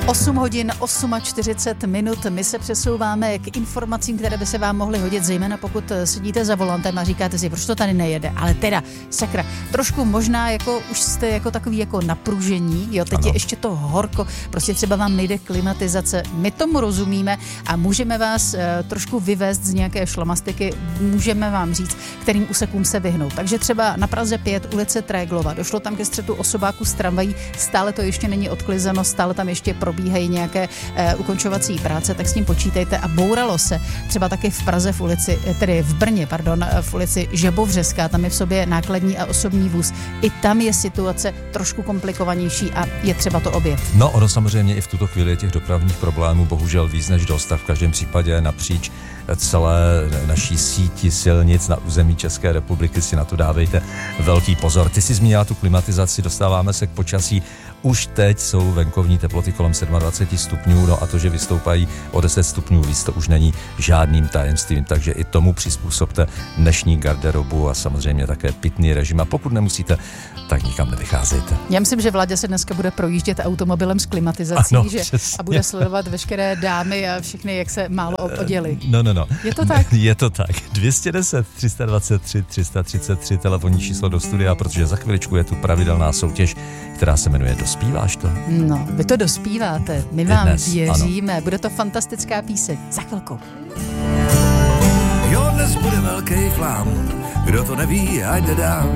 8 hodin 48 minut. My se přesouváme k informacím, které by se vám mohly hodit, zejména pokud sedíte za volantem a říkáte si, proč to tady nejede. Ale teda, sakra, trošku možná jako už jste jako takový jako napružení, jo, teď je ještě to horko, prostě třeba vám nejde klimatizace. My tomu rozumíme a můžeme vás trošku vyvést z nějaké šlamastiky, můžeme vám říct, kterým úsekům se vyhnout. Takže třeba na Praze 5, ulice Tréglova, došlo tam ke střetu osobáků s tramvají, stále to ještě není odklizeno, stále tam ještě probíhají nějaké ukončovací práce, tak s tím počítejte. A bouralo se třeba taky v Praze v ulici, tedy v Brně, v ulici Žabovřeská, tam je v sobě nákladní a osobní vůz. I tam je situace trošku komplikovanější a je třeba to objet. No, ono samozřejmě i v tuto chvíli těch dopravních problémů bohužel víc než dost, a v každém případě napříč celé naší síti silnic na území České republiky si na to dávejte velký pozor. Ty jsi zmínila tu klimatizaci, dostáváme se k počasí. Už teď jsou venkovní teploty kolem 27 stupňů, no a to, že vystoupají o 10 stupňů víc, to už není žádným tajemstvím, takže i tomu přizpůsobte dnešní garderobu a samozřejmě také pitný režim. A pokud nemusíte, tak nikam nevycházejte. Já myslím, že Vláďa se dneska bude projíždět automobilem s klimatizací, ano, a bude sledovat veškeré dámy a všechny, jak se málo oděli. No. Je to tak? Je to tak. 210 323 333 telefonní číslo do studia, protože za chviličku je tu pravidelná soutěž, která se jmenuje Dospíváš to? No, vy to dospíváte. My vám věříme. Ano. Bude to fantastická píseň. Za chvilku. Jo, dnes bude velký flám. Kdo to neví, ať jde dál.